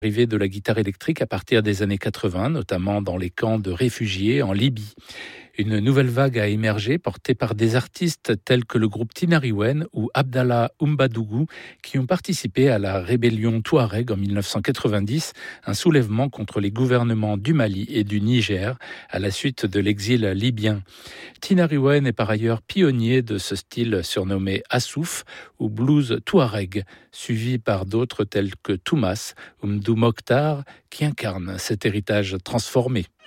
Arrivée de la guitare électrique à partir des années 80, notamment dans les camps de réfugiés en Libye. Une nouvelle vague a émergé, portée par des artistes tels que le groupe Tinariwen ou Abdallah Oumbadougou, qui ont participé à la rébellion Touareg en 1990, un soulèvement contre les gouvernements du Mali et du Niger à la suite de l'exil libyen. Tinariwen est par ailleurs pionnier de ce style surnommé Assouf ou blues Touareg, suivi par d'autres tels que Toumas ou Mdou Mokhtar, qui incarnent cet héritage transformé.